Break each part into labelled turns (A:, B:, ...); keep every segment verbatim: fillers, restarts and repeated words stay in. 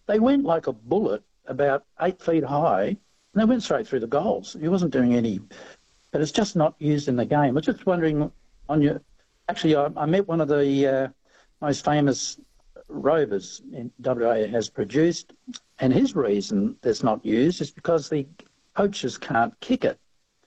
A: they went like a bullet about eight feet high, and they went straight through the goals. He wasn't doing any, but it's just not used in the game. I was just wondering on your, actually, I, I met one of the uh, most famous rovers in W A has produced, and his reason that's not used is because the coaches can't kick it.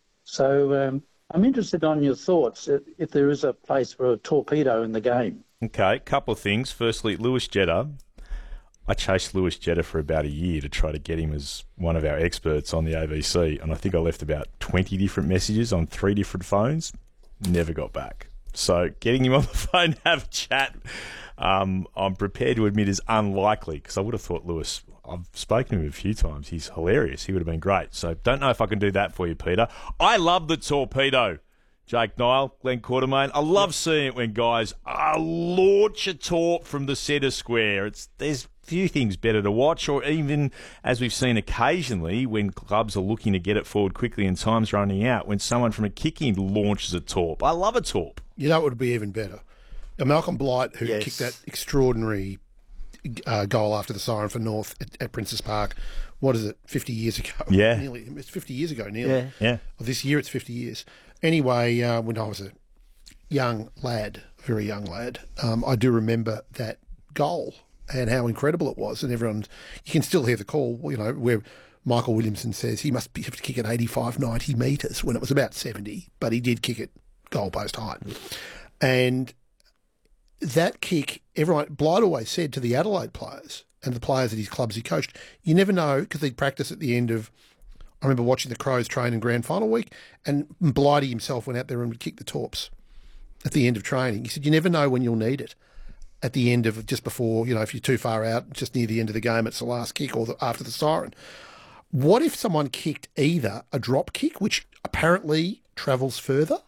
A: So um, I'm interested on your thoughts if, if there is a place for a torpedo in the game.
B: Okay, couple of things. Firstly, Lewis Jetta. I chased Lewis Jetta for about a year to try to get him as one of our experts on the A V C, and I think I left about twenty different messages on three different phones. Never got back. So getting him on the phone to have a chat, um, I'm prepared to admit is unlikely, because I would have thought Lewis, I've spoken to him a few times, he's hilarious. He would have been great. So don't know if I can do that for you, Peter. I love the torpedo. Jake Niall, Glenn Quartermain. I love seeing it when guys uh, launch a torp from the centre square. It's There's few things better to watch, or even, as we've seen occasionally, when clubs are looking to get it forward quickly and time's running out, when someone from a kick-in launches a torp. I love a torp.
C: You know what would be even better? Now, Malcolm Blight, who
D: Yes.
C: kicked that extraordinary uh, goal after the siren for North at, at Princess Park, what is it, fifty years ago?
B: Yeah.
C: Nearly. It's fifty years ago, nearly.
D: Yeah.
B: Yeah.
C: Well, this year it's fifty years. Anyway, uh, when I was a young lad, very young lad, um, I do remember that goal and how incredible it was. And everyone, you can still hear the call, you know, where Michael Williamson says he must be, have to kick it eighty-five, ninety metres when it was about seventy, but he did kick it goalpost height. And that kick, everyone, Blight always said to the Adelaide players and the players at his clubs he coached, you never know, because he'd practice at the end of, I remember watching the Crows train in grand final week, and Blighty himself went out there and would kick the torps at the end of training. He said, you never know when you'll need it. At the end of, just before, you know, if you're too far out, just near the end of the game, it's the last kick, or the, after the siren. What if someone kicked either a drop kick, which apparently travels further?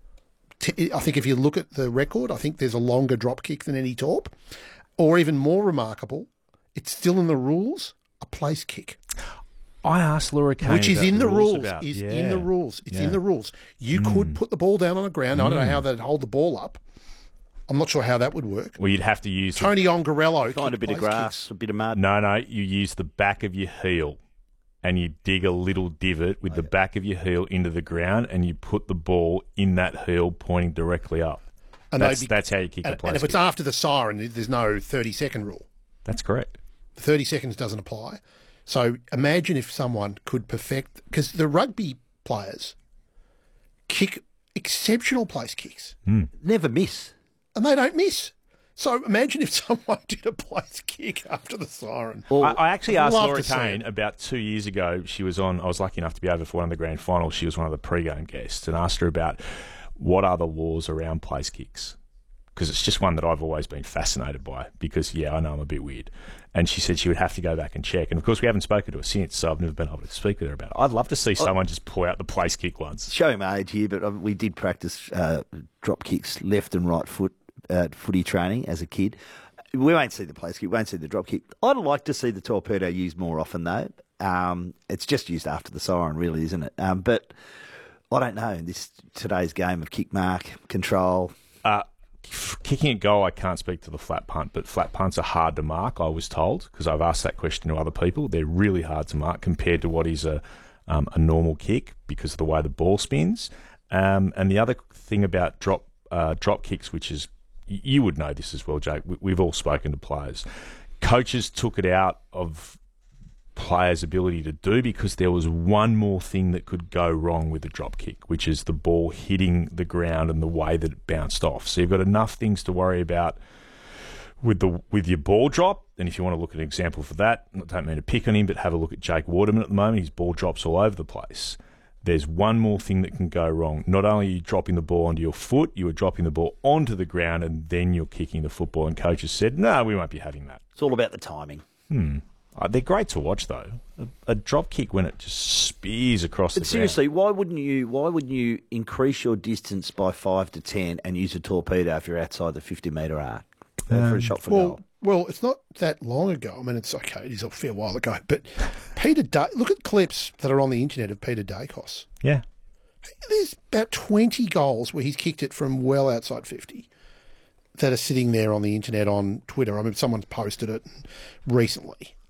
C: I think if you look at the record, I think there's a longer drop kick than any torp. Or even more remarkable, it's still in the rules, a place kick.
B: I asked Laura Kane
C: Which is
B: about
C: in the rules,
B: about-
C: is
B: yeah.
C: in the rules. It's
B: Yeah.
C: in the rules. You could put the ball down on the ground. I don't know how they'd hold the ball up. I'm not sure how that would work.
B: Well, you'd have to use...
C: Tony Ongarello.
D: Find a
C: kicked
D: bit of
C: place
D: grass,
C: kicks.
D: a bit of mud.
B: No, no, you use the back of your heel and you dig a little divot with the back of your heel into the ground and you put the ball in that heel pointing directly up.
C: And
B: That's,
C: they'd be-
B: that's how you kick
C: And,
B: a place
C: and if it's
B: kick.
C: after the siren, there's no thirty-second rule.
B: That's correct.
C: thirty seconds doesn't apply. So imagine if someone could perfect, because the rugby players kick exceptional place kicks
D: Never miss.
C: and they don't miss. So imagine if someone did a place kick after the siren.
B: I, I actually
C: I'd
B: asked
C: love
B: Laura
C: to see
B: Kane
C: it.
B: about two years ago. She was on, I was lucky enough to be over for one of the grand finals. She was one of the pre-game guests, and asked her about what are the laws around place kicks. Because it's just one that I've always been fascinated by, because, yeah, I know I'm a bit weird. And she said she would have to go back and check. And, of course, we haven't spoken to her since, so I've never been able to speak with her about it. I'd love to see someone just pull out the place kick once.
D: Showing my age here, but uh, we did practice uh, drop kicks, left and right foot, uh, footy training as a kid. We won't see the place kick, we won't see the drop kick. I'd like to see the torpedo used more often, though. Um, it's just used after the siren, really, isn't it? Um, but I don't know. This today's game of kick mark, control.
B: Uh, kicking a goal, I can't speak to the flat punt, but flat punts are hard to mark, I was told, because I've asked that question to other people. They're really hard to mark compared to what is a um, a normal kick because of the way the ball spins. Um, and the other thing about drop uh, drop kicks, which is, you would know this as well, Jake, we, we've all spoken to players. Coaches took it out of players' ability to do because there was one more thing that could go wrong with the drop kick, which is the ball hitting the ground and the way that it bounced off. So you've got enough things to worry about with the with your ball drop. And if you want to look at an example for that, I don't mean to pick on him, but have a look at Jake Waterman at the moment. His ball drops all over the place. There's one more thing that can go wrong. Not only are you dropping the ball onto your foot, you are dropping the ball onto the ground and then you're kicking the football. And coaches said, no, we won't be having that.
D: It's all about the timing.
B: Hmm. Uh, they're great to watch, though. A, a drop kick when it just spears across the
D: But
B: ground.
D: seriously, why wouldn't you? Why wouldn't you increase your distance by five to ten and use a torpedo if you're outside the fifty metre arc uh, for a shot for
C: Well,
D: goal?
C: well, it's not that long ago. I mean, it's okay. It is a fair while ago. But Peter, da- look at clips that are on the internet of Peter Dacos.
B: Yeah.
C: There's about twenty goals where he's kicked it from well outside fifty that are sitting there on the internet on Twitter. I mean, someone's posted it recently.